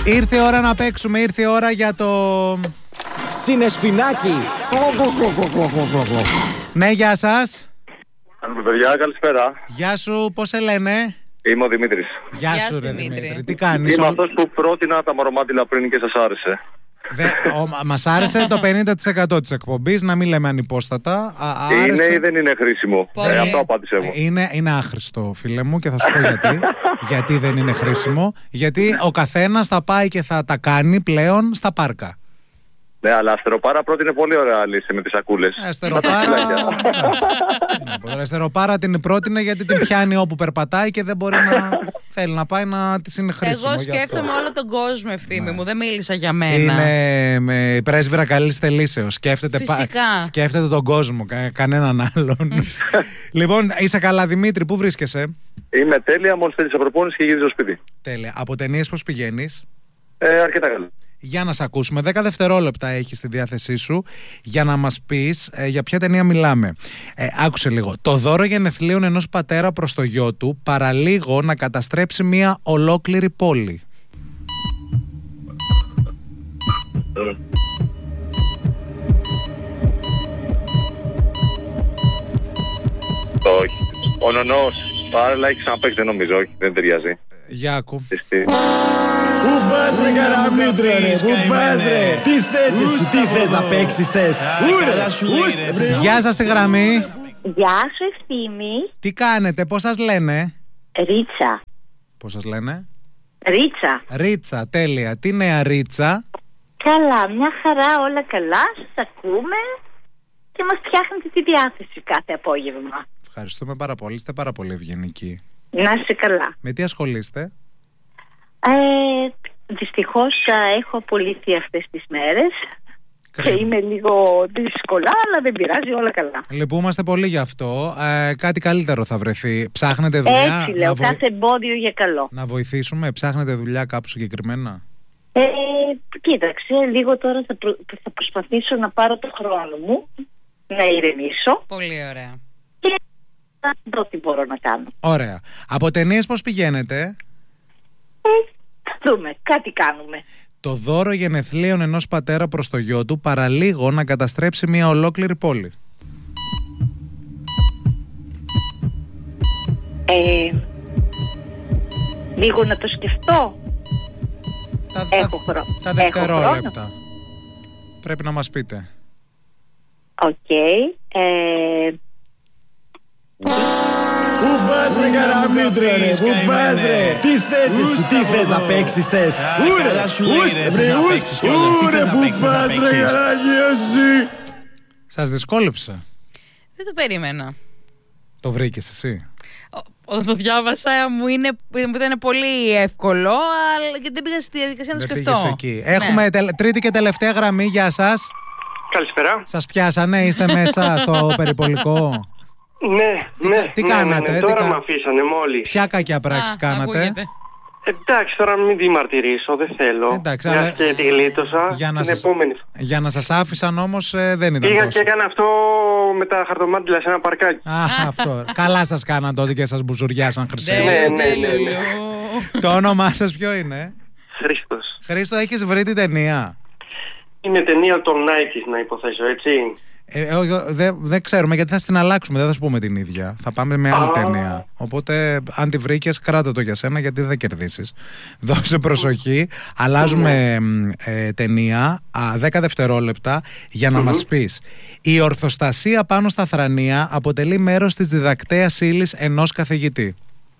Ήρθε η ώρα να παίξουμε, ήρθε η ώρα για το... Συνεσφινάκι. Ναι, γεια σας. Παιδιά, καλησπέρα. Γεια σου, πώς σε λένε? Είμαι ο Δημήτρης. Γεια σου, ρε Δημήτρη. Τι κάνεις? Είμαι αυτός που πρότεινα τα μορομάτιλα πριν και σας άρεσε. Μας άρεσε το 50% της εκπομπής, να μην λέμε ανυπόστατα. Είναι ή δεν είναι χρήσιμο? Αυτό απάντησε μου. Είναι άχρηστο, φίλε μου, και θα σου πω γιατί. Γιατί δεν είναι χρήσιμο? Γιατί ο καθένας θα πάει και θα τα κάνει πλέον στα πάρκα. Ναι, αλλά αστεροπάρα πρότεινε πολύ ωραία λύση με τις σακούλες. Αστεροπάρα την πρότεινε γιατί την πιάνει όπου περπατάει και δεν μπορεί να θέλει να πάει να της είναι χρήσιμο. Εγώ σκέφτομαι όλο τον κόσμο, Ευθύμη μου, δεν μίλησα για μένα. Είναι με πρέσβυρα καλής θελήσεως. Σκέφτεται τον κόσμο, κανέναν άλλον. Λοιπόν, είσαι καλά, Δημήτρη, πού βρίσκεσαι? Είμαι τέλεια, μόλις τέλεισα προπόνηση και γυρίζω σπίτι. Τέλεια. Από ταινίες πώς πηγαίνεις? Αρκετά καλά. Για να σε ακούσουμε, 10 δευτερόλεπτα έχεις στη διάθεσή σου για να μας πεις για ποια ταινία μιλάμε. Άκουσε λίγο. Το δώρο γενεθλίων ενός πατέρα προς το γιο του παραλίγο να καταστρέψει μια ολόκληρη πόλη. Όχι. Ο Νονός, παράλληλα έχει ξαναπαίξει, δεν νομίζω, όχι, δεν ταιριάζει. Για άκου. Πού πας ρε καραμίτρε ρε, πού πας ρε? Τι θες εσύ, τι θες να παίξεις θες? Γεια σας στη γραμμή. Γεια σου Ευθύμη. Τι κάνετε, πώς σας λένε? Ρίτσα. Πώς σας λένε? Ρίτσα. Ρίτσα, τέλεια. Τι νέα Ρίτσα? Καλά, μια χαρά, όλα καλά, σας ακούμε και μας φτιάχνετε τη διάθεση κάθε απόγευμα. Ευχαριστούμε πάρα πολύ, είστε πάρα πολύ ευγενικοί. Να είστε καλά. Με τι ασχολείστε? Δυστυχώς έχω απολύθει αυτές τις μέρες και είμαι λίγο δύσκολα, αλλά δεν πειράζει, όλα καλά. Λυπούμαστε πολύ γι' αυτό. Κάτι καλύτερο θα βρεθεί. Ψάχνετε δουλειά? Έτσι λέω, κάθε εμπόδιο για καλό. Να βοηθήσουμε, ψάχνετε δουλειά κάπου συγκεκριμένα? Κοίταξε, λίγο τώρα θα προσπαθήσω να πάρω το χρόνο μου, να ηρεμήσω. Πολύ ωραία. Και να δω τι μπορώ να κάνω. Ωραία. Από ταινίες πώς πηγαίνετε? Θα δούμε, κάτι κάνουμε. Το δώρο γενεθλίων ενός πατέρα προς το γιο του παραλίγο να καταστρέψει μια ολόκληρη πόλη. Λίγο να το σκεφτώ. Έχω χρόνο. Τα δευτερόλεπτα. Πρέπει να μας πείτε. Οκ. Πού πας ρε καραμίτρε ρε, πού πας ρε? Τι θες εσύ, τι θες να παίξεις θες? Ούρε, πού πας ρε καράκι εσύ? Σας δυσκόλεψε? Δεν το περίμενα. Το βρήκες εσύ? Όταν το διάβασα μου ήταν πολύ εύκολο, αλλά γιατί δεν πήγα στη διαδικασία να το σκεφτώ. Πήγες εκεί. Έχουμε τρίτη και τελευταία γραμμή, γεια σας. Καλησπέρα. Σας πιάσανε, είστε μέσα στο περιπολικό? Ναι. Τι κάνατε? Τώρα με αφήσανε μόλις. Ποια κακιά πράξη κάνατε? Ακούγεται. Εντάξει, τώρα μην διαμαρτυρήσω, δεν θέλω. Εντάξει, αλλά και τη γλίτωσα επόμενη. Για να σας άφησαν όμως δεν ήταν Πήγα τόσο. και έκανα αυτό με τα χαρτομάτιλα σε ένα παρκάκι. Αυτό. Καλά σας κάναν τότε και σας μπουζουριάσαν χρυσέ. Ναι. Το όνομά σας ποιο είναι? Χρήστος. Χρήστο, έχεις βρει την ταινία? Είναι ταινία των Nike, να υποθέσω, έτσι. Δεν ξέρουμε γιατί θα την αλλάξουμε, δεν θα σου πούμε την ίδια. Θα πάμε με άλλη ταινία. Οπότε αν τη βρήκες, κράτα το για σένα γιατί δεν θα κερδίσεις. Δώσε προσοχή. Αλλάζουμε ταινία 10 δευτερόλεπτα για να μας πεις. Η ορθοστασία πάνω στα θρανία αποτελεί μέρος της διδακτέας ύλης ενός καθηγητή.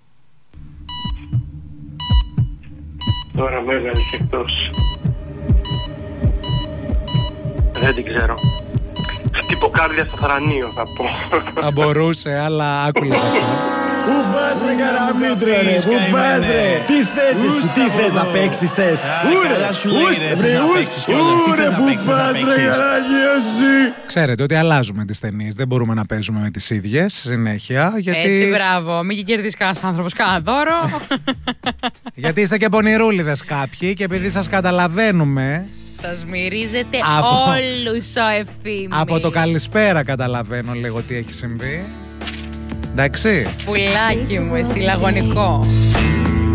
Τώρα βέβαια είσαι εκτός. Δεν την ξέρω. Χτυποκάρδια στο θρανίο θα πω. Θα μπορούσε, αλλά άκουλε αυτό. Πού πας ρε καραμίτρε ρε, πού πας ρε? Τι θες εσύ, τι θες να παίξεις θες? Ούρε, πού πας ρε καράκι εσύ? Ξέρετε ότι αλλάζουμε τις ταινίες, δεν μπορούμε να παίζουμε με τις ίδιες συνέχεια. Γιατί... Έτσι, μπράβο, μην κερδίσει κανένας άνθρωπος κανένα δώρο. Γιατί είστε και πονηρούλιδες κάποιοι και επειδή σας καταλαβαίνουμε. Σας μυρίζετε όλους ο Ευθύμης. Από το καλησπέρα καταλαβαίνω λίγο τι έχει συμβεί. Εντάξει. Πουλάκι μου, εσύ λαγωνικό.